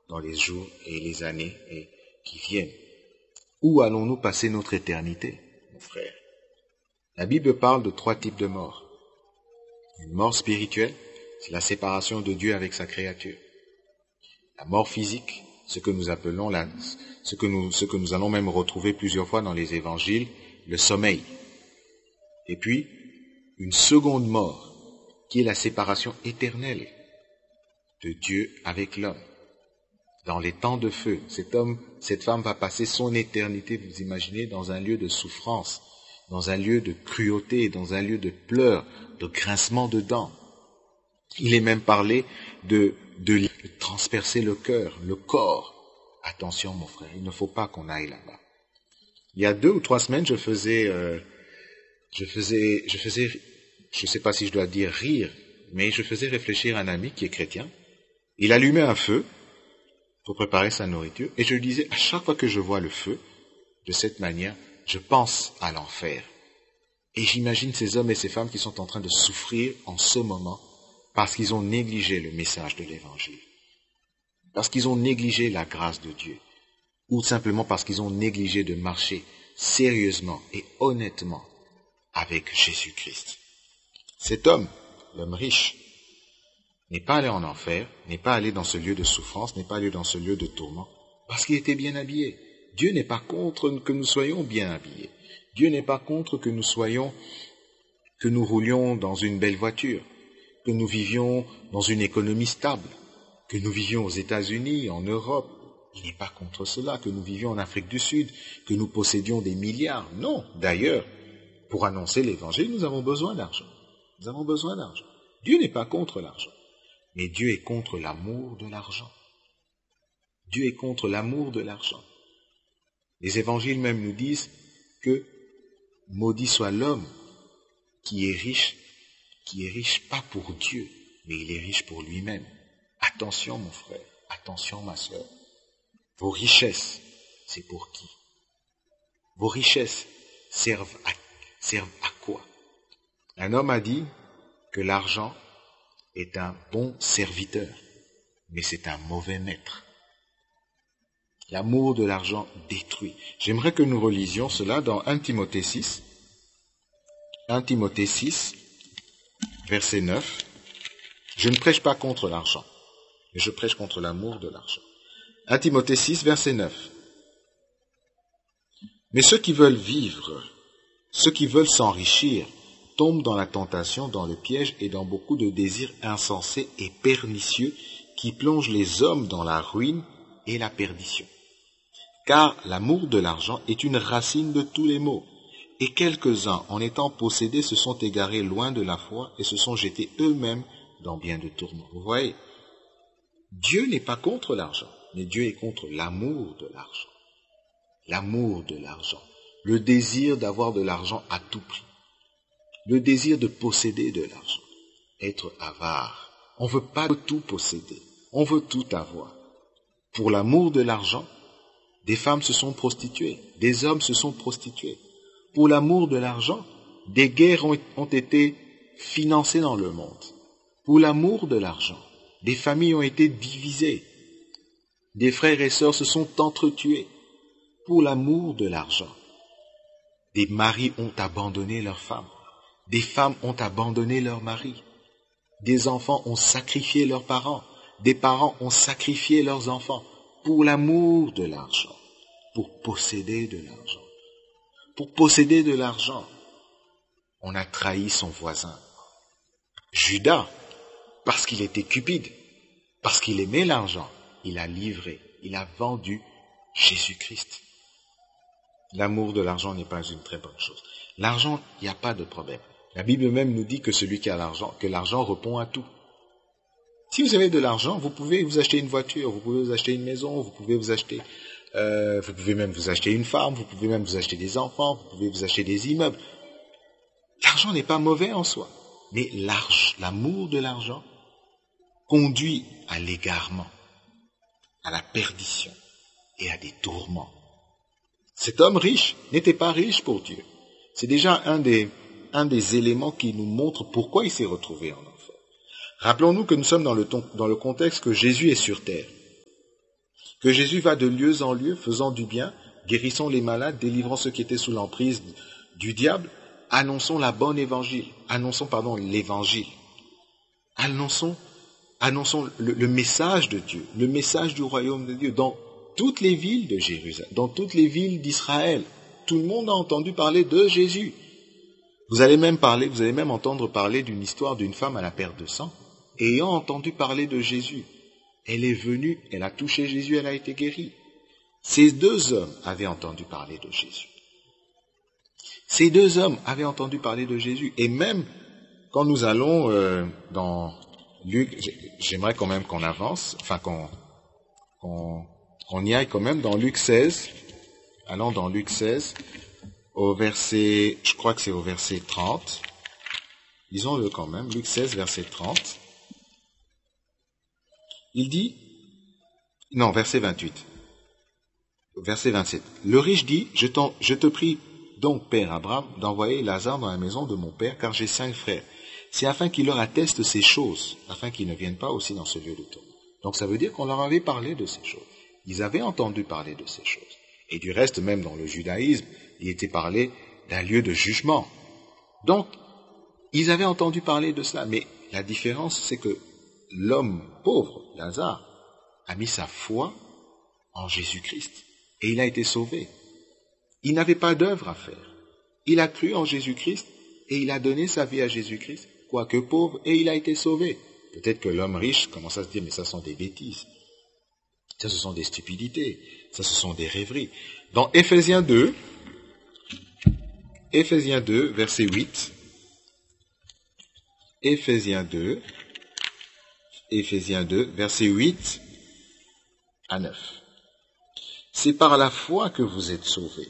dans les jours et les années qui viennent. Où allons-nous passer notre éternité, mon frère? La Bible parle de 3 types de morts. Une mort spirituelle, c'est la séparation de Dieu avec sa créature. La mort physique, ce que nous appelons ce que nous allons même retrouver plusieurs fois dans les évangiles, le sommeil. Et puis, une seconde mort, qui est la séparation éternelle de Dieu avec l'homme. Dans les temps de feu, cette femme va passer son éternité, vous imaginez, dans un lieu de souffrance, dans un lieu de cruauté, dans un lieu de pleurs, de grincement de dents. Il est même parlé de transpercer le cœur, le corps. Attention, mon frère, il ne faut pas qu'on aille là-bas. Il y a 2 ou 3 semaines, je sais pas si je dois dire rire, mais je faisais réfléchir un ami qui est chrétien. Il allumait un feu pour préparer sa nourriture, et je lui disais, à chaque fois que je vois le feu, de cette manière, je pense à l'enfer. Et j'imagine ces hommes et ces femmes qui sont en train de souffrir en ce moment, parce qu'ils ont négligé le message de l'Évangile, parce qu'ils ont négligé la grâce de Dieu, ou simplement parce qu'ils ont négligé de marcher sérieusement et honnêtement avec Jésus-Christ. Cet homme, l'homme riche, n'est pas allé en enfer, n'est pas allé dans ce lieu de souffrance, n'est pas allé dans ce lieu de tourment, parce qu'il était bien habillé. Dieu n'est pas contre que nous soyons bien habillés. Dieu n'est pas contre que nous roulions dans une belle voiture, que nous vivions dans une économie stable, que nous vivions aux États-Unis, en Europe. Il n'est pas contre cela, que nous vivions en Afrique du Sud, que nous possédions des milliards. Non, d'ailleurs, pour annoncer l'Évangile, nous avons besoin d'argent. Nous avons besoin d'argent. Dieu n'est pas contre l'argent, mais Dieu est contre l'amour de l'argent. Dieu est contre l'amour de l'argent. Les évangiles même nous disent que maudit soit l'homme qui est riche pas pour Dieu, mais il est riche pour lui-même. Attention mon frère, attention ma sœur. Vos richesses, c'est pour qui? Vos richesses servent à quoi? Un homme a dit que l'argent est un bon serviteur, mais c'est un mauvais maître. L'amour de l'argent détruit. J'aimerais que nous relisions cela dans 1 Timothée 6. 1 Timothée 6, verset 9. Je ne prêche pas contre l'argent, mais je prêche contre l'amour de l'argent. 1 Timothée 6, verset 9. Mais ceux qui veulent vivre, ceux qui veulent s'enrichir, tombent dans la tentation, dans le piège et dans beaucoup de désirs insensés et pernicieux qui plongent les hommes dans la ruine et la perdition. Car l'amour de l'argent est une racine de tous les maux, et quelques-uns, en étant possédés, se sont égarés loin de la foi et se sont jetés eux-mêmes dans bien de tourments. Vous voyez, Dieu n'est pas contre l'argent, mais Dieu est contre l'amour de l'argent. L'amour de l'argent, le désir d'avoir de l'argent à tout prix, le désir de posséder de l'argent, être avare. On ne veut pas tout posséder, on veut tout avoir. Pour l'amour de l'argent, des femmes se sont prostituées, des hommes se sont prostitués. Pour l'amour de l'argent, des guerres ont été financées dans le monde. Pour l'amour de l'argent, des familles ont été divisées. Des frères et sœurs se sont entretués. Pour l'amour de l'argent, des maris ont abandonné leurs femmes. Des femmes ont abandonné leurs maris. Des enfants ont sacrifié leurs parents. Des parents ont sacrifié leurs enfants. Pour l'amour de l'argent, pour posséder de l'argent. Pour posséder de l'argent, on a trahi son voisin. Judas, parce qu'il était cupide, parce qu'il aimait l'argent, il a livré, il a vendu Jésus-Christ. L'amour de l'argent n'est pas une très bonne chose. L'argent, il n'y a pas de problème. La Bible même nous dit que celui qui a l'argent, que l'argent répond à tout. Si vous avez de l'argent, vous pouvez vous acheter une voiture, vous pouvez vous acheter une maison, vous pouvez même vous acheter une femme, vous pouvez même vous acheter des enfants, vous pouvez vous acheter des immeubles. L'argent n'est pas mauvais en soi, mais l'amour de l'argent conduit à l'égarement, à la perdition et à des tourments. Cet homme riche n'était pas riche pour Dieu. C'est déjà un des éléments qui nous montre pourquoi il s'est retrouvé en enfer. Rappelons-nous que nous sommes dans le contexte que Jésus est sur terre. que Jésus va de lieu en lieu, faisant du bien, guérissant les malades, délivrant ceux qui étaient sous l'emprise du diable. Annonçons l'évangile. Annonçons le message de Dieu, le message du royaume de Dieu dans toutes les villes de Jérusalem, dans toutes les villes d'Israël. Tout le monde a entendu parler de Jésus. Vous allez même entendre parler d'une histoire d'une femme à la perte de sang, ayant entendu parler de Jésus. Elle est venue, elle a touché Jésus, elle a été guérie. Ces deux hommes avaient entendu parler de Jésus. Ces deux hommes avaient entendu parler de Jésus. Et même quand nous allons dans Luc, j'aimerais quand même qu'on avance, enfin qu'on y aille quand même dans Luc 16. Allons dans Luc 16, au verset, je crois que c'est au verset 30. Lisons-le quand même, Luc 16, verset 30. Il dit, non, verset 28. Verset 27. Le riche dit, je te prie donc, Père Abraham, d'envoyer Lazare dans la maison de mon père, car j'ai 5 frères. C'est afin qu'il leur atteste ces choses, afin qu'ils ne viennent pas aussi dans ce lieu de tourment. Donc ça veut dire qu'on leur avait parlé de ces choses. Ils avaient entendu parler de ces choses. Et du reste, même dans le judaïsme, il était parlé d'un lieu de jugement. Donc, ils avaient entendu parler de cela. Mais la différence, c'est que l'homme pauvre, Lazare, a mis sa foi en Jésus-Christ. Et il a été sauvé. Il n'avait pas d'œuvre à faire. Il a cru en Jésus-Christ et il a donné sa vie à Jésus-Christ, quoique pauvre, et il a été sauvé. Peut-être que l'homme riche commence à se dire, mais ça sont des bêtises. Ça, ce sont des stupidités. Ça, ce sont des rêveries. Dans Éphésiens 2, verset 8. Éphésiens 2, verset 8 à 9. C'est par la foi que vous êtes sauvés.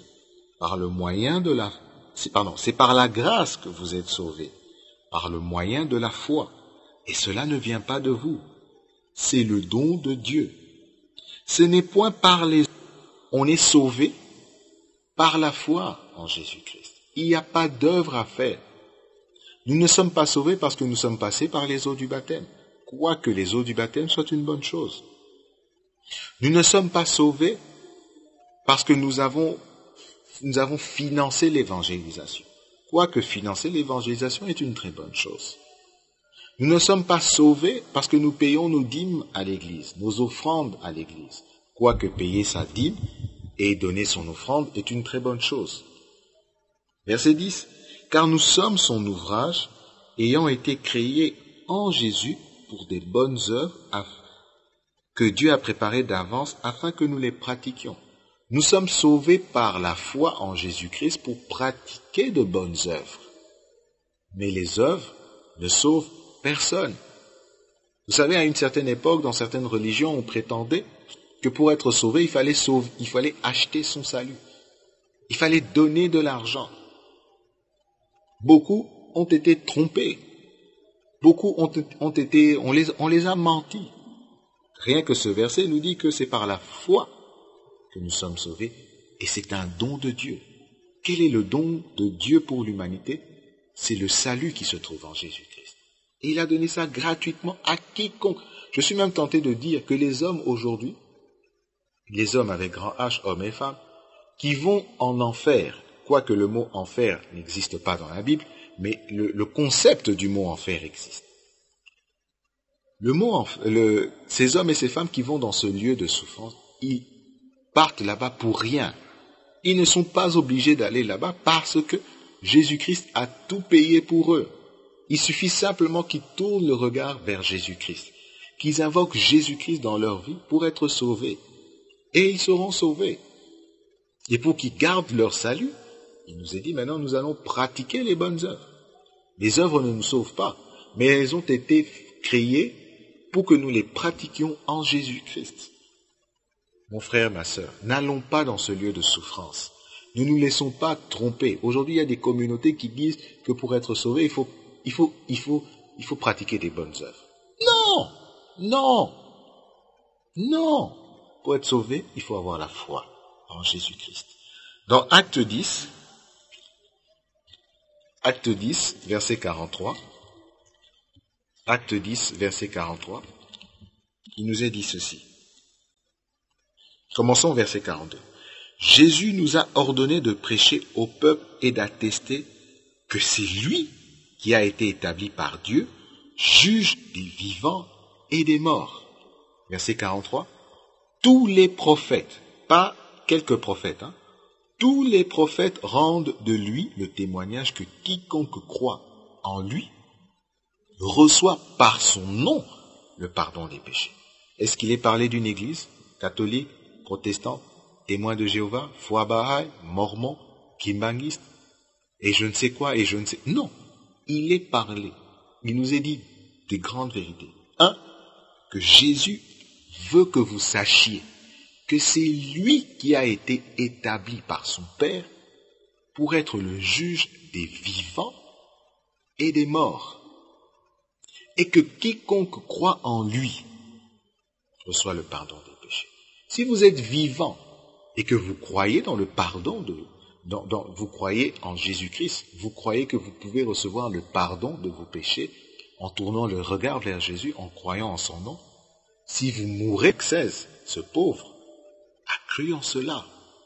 C'est par la grâce que vous êtes sauvés, par le moyen de la foi. Et cela ne vient pas de vous. C'est le don de Dieu. Ce n'est point par les... On est sauvé par la foi en Jésus-Christ. Il n'y a pas d'œuvre à faire. Nous ne sommes pas sauvés parce que nous sommes passés par les eaux du baptême, quoique les eaux du baptême soient une bonne chose. Nous ne sommes pas sauvés parce que nous avons financé l'évangélisation. Quoique financer l'évangélisation est une très bonne chose. Nous ne sommes pas sauvés parce que nous payons nos dîmes à l'église, nos offrandes à l'église. Quoique payer sa dîme et donner son offrande est une très bonne chose. Verset 10. Car nous sommes son ouvrage, ayant été créés en Jésus pour des bonnes œuvres que Dieu a préparées d'avance afin que nous les pratiquions. Nous sommes sauvés par la foi en Jésus-Christ pour pratiquer de bonnes œuvres. Mais les œuvres ne sauvent personne. Vous savez, à une certaine époque, dans certaines religions, on prétendait que pour être sauvé, il fallait acheter son salut. Il fallait donner de l'argent. Beaucoup ont été trompés. Beaucoup on les a menti. Rien que ce verset nous dit que c'est par la foi que nous sommes sauvés, et c'est un don de Dieu. Quel est le don de Dieu pour l'humanité? C'est le salut qui se trouve en Jésus-Christ. Et il a donné ça gratuitement à quiconque. Je suis même tenté de dire que les hommes aujourd'hui, les hommes avec grand H, hommes et femmes, qui vont en enfer, quoique le mot enfer n'existe pas dans la Bible, mais le concept du mot enfer existe. Ces hommes et ces femmes qui vont dans ce lieu de souffrance, ils partent là-bas pour rien. Ils ne sont pas obligés d'aller là-bas parce que Jésus-Christ a tout payé pour eux. Il suffit simplement qu'ils tournent le regard vers Jésus-Christ, qu'ils invoquent Jésus-Christ dans leur vie pour être sauvés. Et ils seront sauvés. Et pour qu'ils gardent leur salut, il nous est dit maintenant nous allons pratiquer les bonnes œuvres. Les œuvres ne nous sauvent pas, mais elles ont été créées pour que nous les pratiquions en Jésus-Christ. Mon frère, ma sœur, n'allons pas dans ce lieu de souffrance. Ne nous laissons pas tromper. Aujourd'hui, il y a des communautés qui disent que pour être sauvé, il faut pratiquer des bonnes œuvres. Non! Non! Non! Pour être sauvé, il faut avoir la foi en Jésus-Christ. Dans Acte 10, verset 43, Acte 10, verset 43, il nous est dit ceci. Commençons au verset 42. Jésus nous a ordonné de prêcher au peuple et d'attester que c'est lui qui a été établi par Dieu, juge des vivants et des morts. Verset 43. Tous les prophètes, pas quelques prophètes, tous les prophètes rendent de lui le témoignage que quiconque croit en lui reçoit par son nom le pardon des péchés. Est-ce qu'il est parlé d'une église catholique, protestante, témoin de Jéhovah, foi Baha'i, mormon, kimbanguiste, et je ne sais quoi, et je ne sais... Non, il est parlé. Il nous est dit des grandes vérités. Un, que Jésus veut que vous sachiez que c'est lui qui a été établi par son Père pour être le juge des vivants et des morts. Et que quiconque croit en lui reçoit le pardon des péchés. Si vous êtes vivant et que vous croyez dans le pardon vous croyez en Jésus-Christ, vous croyez que vous pouvez recevoir le pardon de vos péchés en tournant le regard vers Jésus, en croyant en son nom. Si vous mourrez, 16, ce pauvre a cru en cela.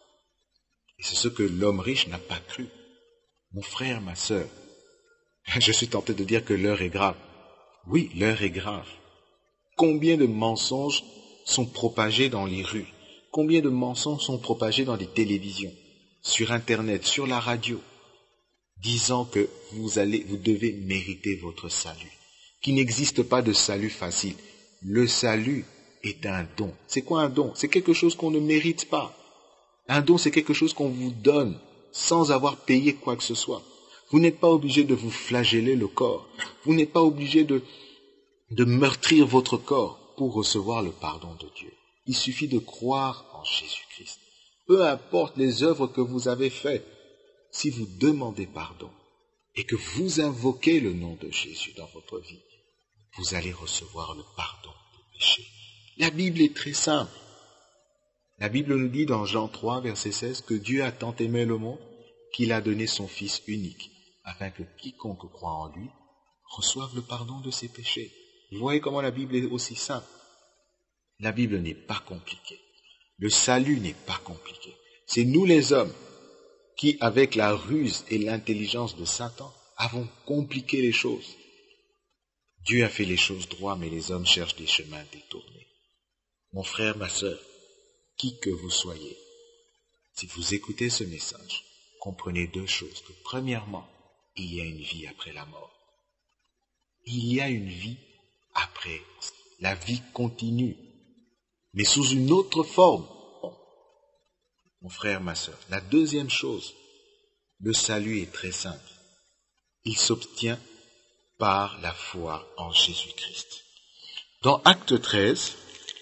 Et c'est ce que l'homme riche n'a pas cru. Mon frère, ma sœur, je suis tenté de dire que l'heure est grave. Oui, l'heure est grave. Combien de mensonges sont propagés dans les rues? Combien de mensonges sont propagés dans les télévisions, sur Internet, sur la radio, disant que vous devez mériter votre salut, qu'il n'existe pas de salut facile. Le salut est un don. C'est quoi un don? C'est quelque chose qu'on ne mérite pas. Un don, c'est quelque chose qu'on vous donne sans avoir payé quoi que ce soit. Vous n'êtes pas obligé de vous flageller le corps. Vous n'êtes pas obligé de meurtrir votre corps pour recevoir le pardon de Dieu. Il suffit de croire en Jésus-Christ. Peu importe les œuvres que vous avez faites, si vous demandez pardon et que vous invoquez le nom de Jésus dans votre vie, vous allez recevoir le pardon des péchés. La Bible est très simple. La Bible nous dit dans Jean 3, verset 16, que Dieu a tant aimé le monde qu'il a donné son Fils unique, afin que quiconque croit en lui reçoive le pardon de ses péchés. Vous voyez comment la Bible est aussi simple. La Bible n'est pas compliquée. Le salut n'est pas compliqué. C'est nous les hommes qui, avec la ruse et l'intelligence de Satan, avons compliqué les choses. Dieu a fait les choses droites, mais les hommes cherchent des chemins détournés. Mon frère, ma sœur, qui que vous soyez, si vous écoutez ce message, comprenez deux choses. Que premièrement, il y a une vie après la mort. Il y a une vie après. La vie continue, mais sous une autre forme. Bon. Mon frère, ma sœur, la deuxième chose, le salut est très simple. Il s'obtient par la foi en Jésus-Christ. Dans Acte 13,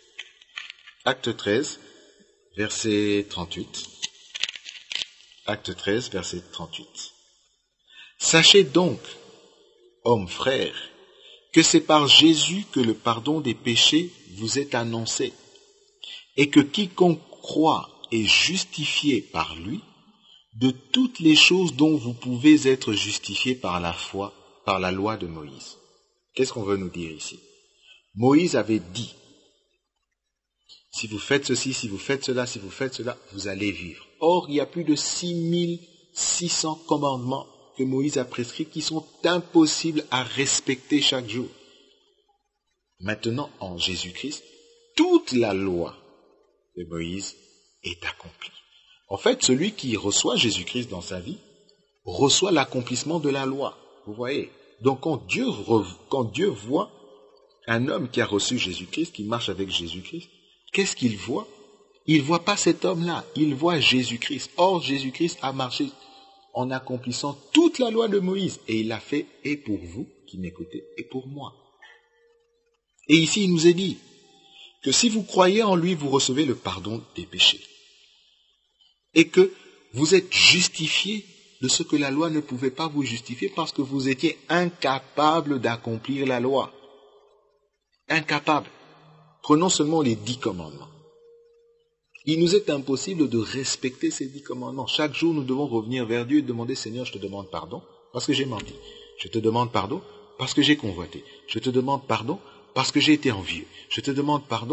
verset 38. Acte 13, verset 38. Sachez donc, hommes frères, que c'est par Jésus que le pardon des péchés vous est annoncé, et que quiconque croit est justifié par lui de toutes les choses dont vous pouvez être justifiés par la foi, par la loi de Moïse. Qu'est-ce qu'on veut nous dire ici? Moïse avait dit, si vous faites ceci, si vous faites cela, si vous faites cela, vous allez vivre. Or, il y a plus de 6600 commandements que Moïse a prescrits qui sont impossibles à respecter chaque jour. Maintenant, en Jésus-Christ, toute la loi de Moïse est accomplie. En fait, celui qui reçoit Jésus-Christ dans sa vie reçoit l'accomplissement de la loi. Vous voyez? Donc, quand Dieu voit un homme qui a reçu Jésus-Christ, qui marche avec Jésus-Christ, qu'est-ce qu'il voit? Il ne voit pas cet homme-là, il voit Jésus-Christ. Or, Jésus-Christ a marché en accomplissant toute la loi de Moïse. Et il l'a fait et pour vous qui m'écoutez et pour moi. Et ici, il nous est dit que si vous croyez en lui, vous recevez le pardon des péchés. Et que vous êtes justifiés de ce que la loi ne pouvait pas vous justifier parce que vous étiez incapable d'accomplir la loi. Incapable. Prenons seulement les 10 commandements. Il nous est impossible de respecter ces 10 commandements. Chaque jour, nous devons revenir vers Dieu et demander, Seigneur, je te demande pardon parce que j'ai menti. Je te demande pardon parce que j'ai convoité. Je te demande pardon parce que j'ai été envieux. Je te demande pardon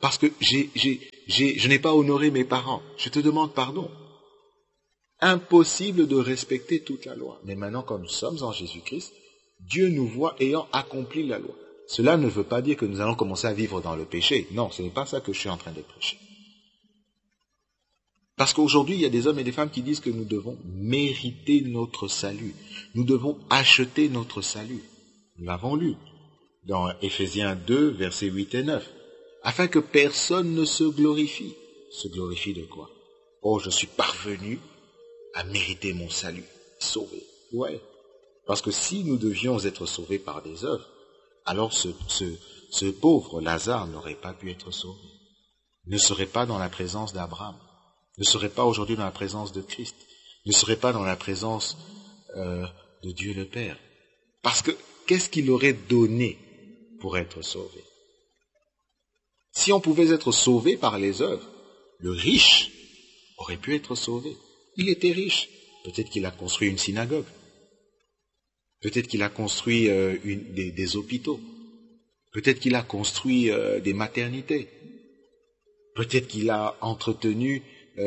parce que je n'ai pas honoré mes parents. Je te demande pardon. Impossible de respecter toute la loi. Mais maintenant, quand nous sommes en Jésus-Christ, Dieu nous voit ayant accompli la loi. Cela ne veut pas dire que nous allons commencer à vivre dans le péché. Non, ce n'est pas ça que je suis en train de prêcher. Parce qu'aujourd'hui, il y a des hommes et des femmes qui disent que nous devons mériter notre salut. Nous devons acheter notre salut. Nous l'avons lu dans Éphésiens 2, versets 8 et 9. Afin que personne ne se glorifie. Se glorifie de quoi? Oh, je suis parvenu à mériter mon salut. Sauvé. Ouais. Parce que si nous devions être sauvés par des œuvres, alors ce pauvre Lazare n'aurait pas pu être sauvé. Ne serait pas dans la présence d'Abraham. Ne serait pas aujourd'hui dans la présence de Christ. Ne serait pas dans la présence de Dieu le Père. Parce que qu'est-ce qu'il aurait donné pour être sauvé? Si on pouvait être sauvé par les œuvres, le riche aurait pu être sauvé. Il était riche. Peut-être qu'il a construit une synagogue. Peut-être qu'il a construit des hôpitaux. Peut-être qu'il a construit des maternités. Peut-être qu'il a entretenu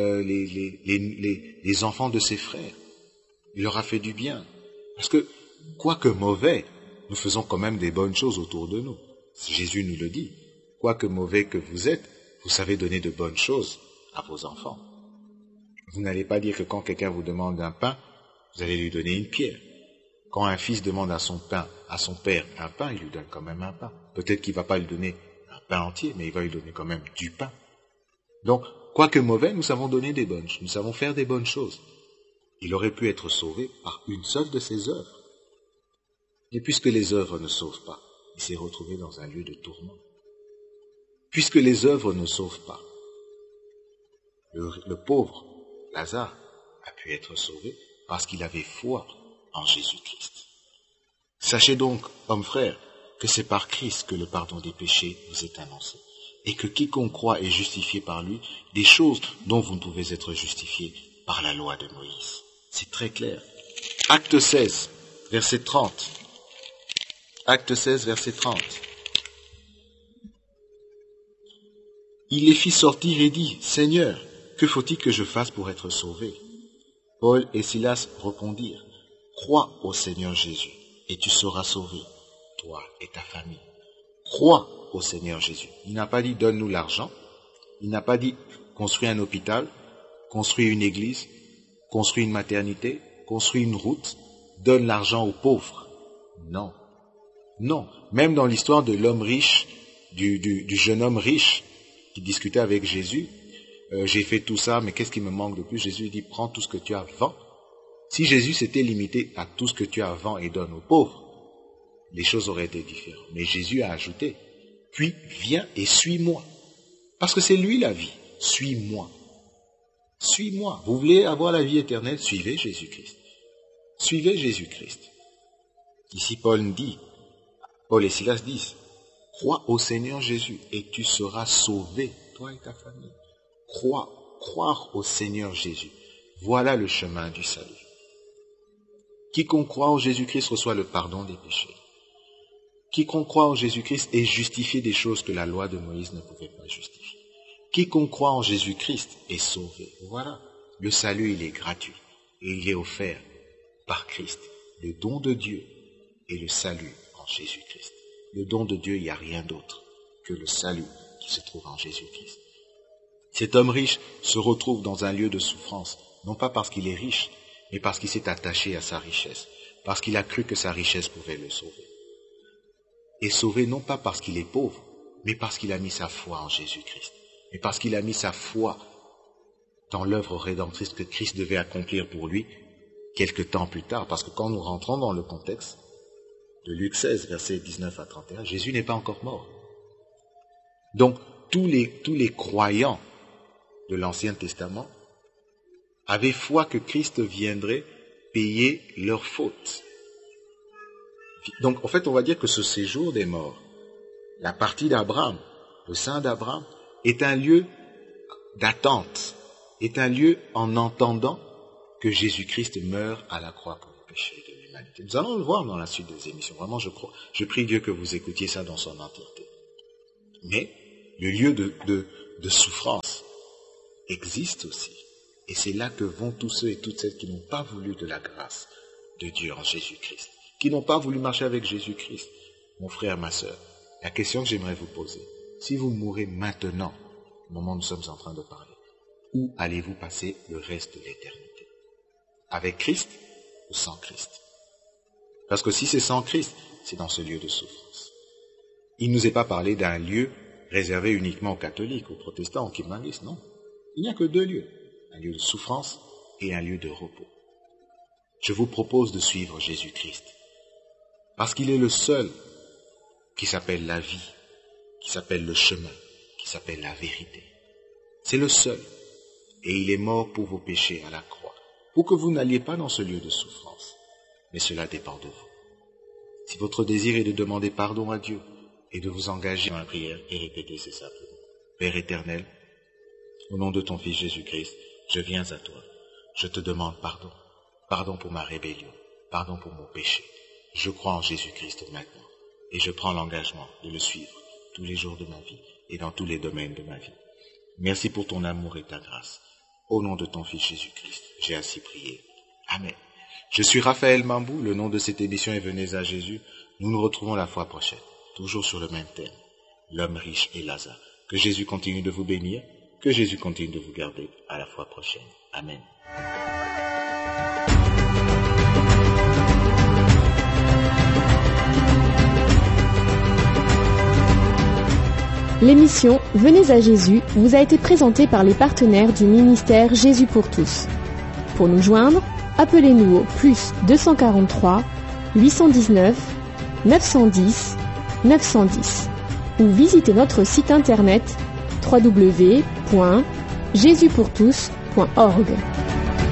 les enfants de ses frères. Il leur a fait du bien. Parce que, quoique mauvais, nous faisons quand même des bonnes choses autour de nous. Jésus nous le dit. Quoique mauvais que vous êtes, vous savez donner de bonnes choses à vos enfants. Vous n'allez pas dire que quand quelqu'un vous demande un pain, vous allez lui donner une pierre. Quand un fils demande à son père un pain, il lui donne quand même un pain. Peut-être qu'il ne va pas lui donner un pain entier, mais il va lui donner quand même du pain. Donc, quoique mauvais, nous savons donner des bonnes choses, nous savons faire des bonnes choses. Il aurait pu être sauvé par une seule de ses œuvres. Et puisque les œuvres ne sauvent pas, il s'est retrouvé dans un lieu de tourment. Puisque les œuvres ne sauvent pas, le pauvre Lazare a pu être sauvé parce qu'il avait foi en Jésus-Christ. Sachez donc, hommes frères, que c'est par Christ que le pardon des péchés vous est annoncé, et que quiconque croit est justifié par lui, des choses dont vous ne pouvez être justifiés par la loi de Moïse. C'est très clair. Acte 16, verset 30. Acte 16, verset 30. Il les fit sortir et dit, « Seigneur, que faut-il que je fasse pour être sauvé ?» Paul et Silas répondirent, « Crois au Seigneur Jésus, et tu seras sauvé, toi et ta famille. » Crois au Seigneur Jésus. Il n'a pas dit, « Donne-nous l'argent. » Il n'a pas dit, « Construis un hôpital, construis une église, construis une maternité, construis une route, donne l'argent aux pauvres. » Non. Non. Même dans l'histoire de l'homme riche, du jeune homme riche, qui discutait avec Jésus, j'ai fait tout ça, mais qu'est-ce qui me manque de plus? Jésus dit, prends tout ce que tu as, vends. Si Jésus s'était limité à tout ce que tu as, vends et donne aux pauvres, les choses auraient été différentes. Mais Jésus a ajouté, puis viens et suis-moi. Parce que c'est lui la vie. Suis-moi. Suis-moi. Vous voulez avoir la vie éternelle? Suivez Jésus-Christ. Suivez Jésus-Christ. Ici Paul et Silas disent, crois au Seigneur Jésus et tu seras sauvé, toi et ta famille. Croire au Seigneur Jésus. Voilà le chemin du salut. Quiconque croit en Jésus-Christ reçoit le pardon des péchés. Quiconque croit en Jésus-Christ est justifié des choses que la loi de Moïse ne pouvait pas justifier. Quiconque croit en Jésus-Christ est sauvé. Voilà. Le salut, il est gratuit et il est offert par Christ. Le don de Dieu est le salut en Jésus-Christ. Le don de Dieu, il n'y a rien d'autre que le salut qui se trouve en Jésus-Christ. Cet homme riche se retrouve dans un lieu de souffrance, non pas parce qu'il est riche, mais parce qu'il s'est attaché à sa richesse, parce qu'il a cru que sa richesse pouvait le sauver. Et sauvé non pas parce qu'il est pauvre, mais parce qu'il a mis sa foi en Jésus-Christ, et parce qu'il a mis sa foi dans l'œuvre rédemptrice que Christ devait accomplir pour lui quelque temps plus tard, parce que quand nous rentrons dans le contexte de Luc 16, versets 19 à 31, Jésus n'est pas encore mort. Donc, tous les croyants de l'Ancien Testament avaient foi que Christ viendrait payer leurs fautes. Donc, en fait, on va dire que ce séjour des morts, la partie d'Abraham, le sein d'Abraham, est un lieu d'attente, est un lieu en entendant que Jésus-Christ meurt à la croix pour le péché de l'humanité. Nous allons le voir dans la suite des émissions. Vraiment, je prie Dieu que vous écoutiez ça dans son entièreté. Mais le lieu de souffrance existe aussi. Et c'est là que vont tous ceux et toutes celles qui n'ont pas voulu de la grâce de Dieu en Jésus-Christ, qui n'ont pas voulu marcher avec Jésus-Christ. Mon frère, ma sœur, la question que j'aimerais vous poser, si vous mourrez maintenant, au moment où nous sommes en train de parler, où allez-vous passer le reste de l'éternité? Avec Christ ou sans Christ? Parce que si c'est sans Christ, c'est dans ce lieu de souffrance. Il ne nous est pas parlé d'un lieu réservé uniquement aux catholiques, aux protestants, aux kimbanguistes, non. Il n'y a que deux lieux, un lieu de souffrance et un lieu de repos. Je vous propose de suivre Jésus-Christ, parce qu'il est le seul qui s'appelle la vie, qui s'appelle le chemin, qui s'appelle la vérité. C'est le seul, et il est mort pour vos péchés à la croix, pour que vous n'alliez pas dans ce lieu de souffrance, mais cela dépend de vous. Si votre désir est de demander pardon à Dieu et de vous engager dans la prière et répéter ces simplement. Père éternel, au nom de ton Fils Jésus-Christ, je viens à toi. Je te demande pardon. Pardon pour ma rébellion. Pardon pour mon péché. Je crois en Jésus-Christ maintenant et je prends l'engagement de le suivre tous les jours de ma vie et dans tous les domaines de ma vie. Merci pour ton amour et ta grâce. Au nom de ton Fils Jésus-Christ, j'ai ainsi prié. Amen. Je suis Raphaël Mambou, le nom de cette émission est Venez à Jésus. Nous nous retrouvons la fois prochaine, toujours sur le même thème, l'homme riche et Lazare. Que Jésus continue de vous bénir, que Jésus continue de vous garder. À la fois prochaine. Amen. L'émission Venez à Jésus vous a été présentée par les partenaires du ministère Jésus pour tous. Pour nous joindre, appelez-nous au +243 819 910 910 ou visitez notre site internet www.jesuspourtous.org.